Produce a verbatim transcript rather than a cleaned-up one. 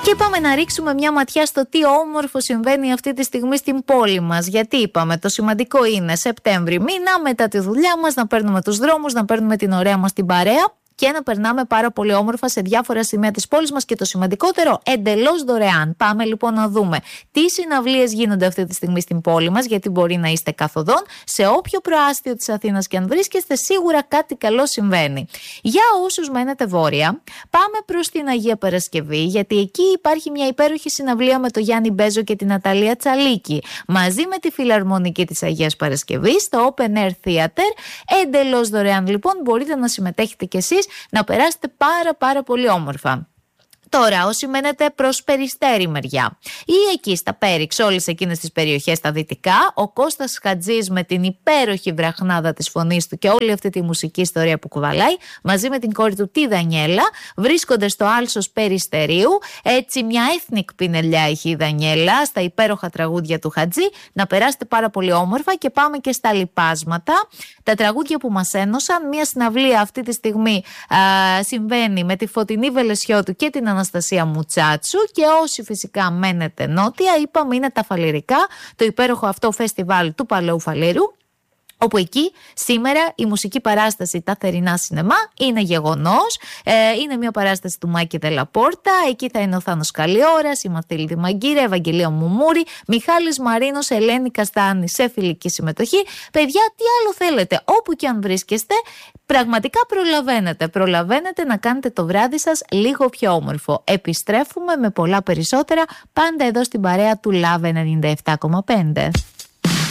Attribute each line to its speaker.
Speaker 1: Και πάμε να ρίξουμε μια ματιά στο τι όμορφο συμβαίνει αυτή τη στιγμή στην πόλη μας. Γιατί είπαμε, το σημαντικό είναι Σεπτέμβρη μήνα, μετά τη δουλειά μας, να παίρνουμε τους δρόμους, να παίρνουμε την ωραία μας την παρέα και να περνάμε πάρα πολύ όμορφα σε διάφορα σημεία της πόλης μας και το σημαντικότερο, εντελώς δωρεάν. Πάμε λοιπόν να δούμε τι συναυλίες γίνονται αυτή τη στιγμή στην πόλη μας, γιατί μπορεί να είστε καθοδόν. Σε όποιο προάστιο της Αθήνας και αν βρίσκεστε, σίγουρα κάτι καλό συμβαίνει. Για όσους μένετε βόρεια, πάμε προς την Αγία Παρασκευή, γιατί εκεί υπάρχει μια υπέροχη συναυλία με τον Γιάννη Μπέζο και την Αταλία Τσαλίκη, μαζί με τη Φιλαρμονική της Αγίας Παρασκευής, στο Open Air Theater. Εντελώς δωρεάν λοιπόν, μπορείτε να συμμετέχετε κι εσείς, να περάσετε πάρα πάρα πολύ όμορφα. Τώρα, όσοι μένετε προς Περιστέρι μεριά ή εκεί στα Πέριξ, όλες εκείνες τις περιοχές στα δυτικά, ο Κώστας Χατζής με την υπέροχη βραχνάδα της φωνής του και όλη αυτή τη μουσική ιστορία που κουβαλάει, μαζί με την κόρη του τη Δανιέλα, βρίσκονται στο άλσος Περιστερίου. Έτσι, μια ethnic πινελιά έχει η Δανιέλα στα υπέροχα τραγούδια του Χατζή. Να περάσετε πάρα πολύ όμορφα και πάμε και στα λοιπάσματα. Τα τραγούδια που μας ένωσαν, μια συναυλία αυτή τη στιγμή α, συμβαίνει με τη Φωτεινή Βελεσιώτου και την Αναστασία Μουτσάτσου. Και όσοι φυσικά μένετε νότια, είπαμε είναι τα Φαλιρικά, το υπέροχο αυτό φεστιβάλ του Παλαιού Φαλήρου, όπου εκεί σήμερα η μουσική παράσταση Τα Θερινά Σινεμά είναι γεγονός. Ε, είναι μια παράσταση του Μάκη Δελαπόρτα. Εκεί θα είναι ο Θάνος Καλιώρας, η Μαθήλδη Μαγκύρα, Ευαγγελία Μουμούρη, Μιχάλης Μαρίνος, Ελένη Καστάνη σε φιλική συμμετοχή. Παιδιά, τι άλλο θέλετε, όπου και αν βρίσκεστε, πραγματικά προλαβαίνετε. Προλαβαίνετε να κάνετε το βράδυ σας λίγο πιο όμορφο. Επιστρέφουμε με πολλά περισσότερα, πάντα εδώ στην παρέα του Love ενενήντα επτά κόμμα πέντε.